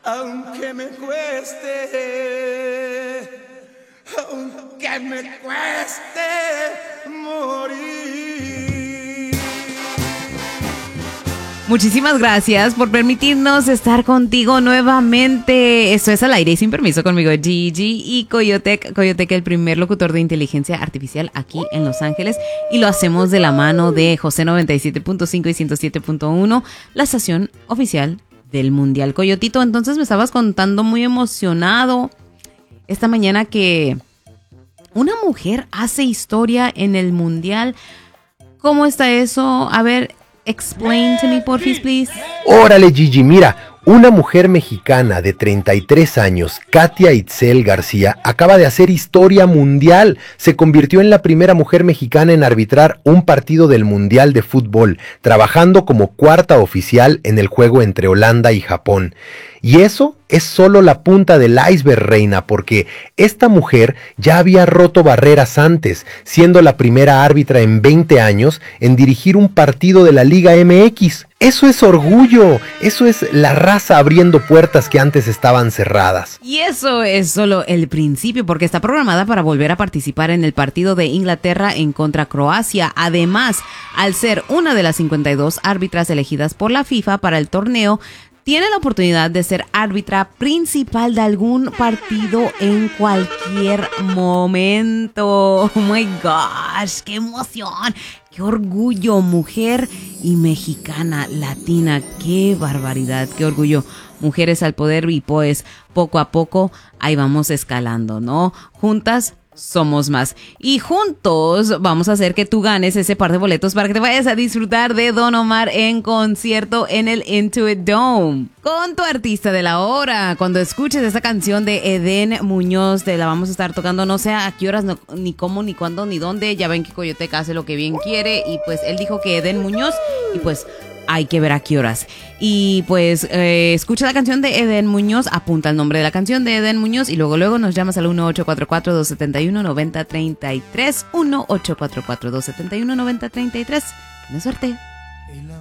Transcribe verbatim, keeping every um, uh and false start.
aunque me cueste, aunque me cueste morir. Muchísimas gracias por permitirnos estar contigo nuevamente. Esto es Al Aire y Sin Permiso conmigo, Gigi y Coyotec. Coyotec, el primer locutor de inteligencia artificial aquí en Los Ángeles. Y lo hacemos de la mano de José noventa y siete punto cinco y ciento siete punto uno, la estación oficial del Mundial. Coyotito, entonces me estabas contando muy emocionado esta mañana que una mujer hace historia en el Mundial. ¿Cómo está eso? A ver, explain to me, porfis, please. Órale, Gigi, mira, una mujer mexicana de treinta y tres años, Katia Itzel García, acaba de hacer historia mundial. Se convirtió en la primera mujer mexicana en arbitrar un partido del Mundial de Fútbol, trabajando como cuarta oficial en el juego entre Holanda y Japón. Y eso es solo la punta del iceberg, reina, porque esta mujer ya había roto barreras antes, siendo la primera árbitra en veinte años en dirigir un partido de la Liga M X. Eso es orgullo, eso es la raza abriendo puertas que antes estaban cerradas. Y eso es solo el principio, porque está programada para volver a participar en el partido de Inglaterra en contra Croacia. Además, al ser una de las cincuenta y dos árbitras elegidas por la FIFA para el torneo, tiene la oportunidad de ser árbitra principal de algún partido en cualquier momento. Oh my gosh, qué emoción, qué orgullo, mujer y mexicana, latina, qué barbaridad, qué orgullo. Mujeres al poder y pues poco a poco ahí vamos escalando, ¿no? Juntas somos más. Y juntos vamos a hacer que tú ganes ese par de boletos para que te vayas a disfrutar de Don Omar en concierto en el Intuit Dome. Con tu artista de la hora. Cuando escuches esa canción de Edén Muñoz, te la vamos a estar tocando. No sé a qué horas, no, ni cómo, ni cuándo, ni dónde. Ya ven que Coyotec hace lo que bien quiere. Y pues él dijo que Edén Muñoz. Y pues hay que ver a qué horas. Y pues eh, escucha la canción de Edén Muñoz, apunta el nombre de la canción de Edén Muñoz y luego luego nos llamas al uno ocho cuatro cuatro, dos siete uno, nueve cero tres tres, uno ocho cuatro cuatro, dos siete uno, nueve cero tres tres. Buena suerte. El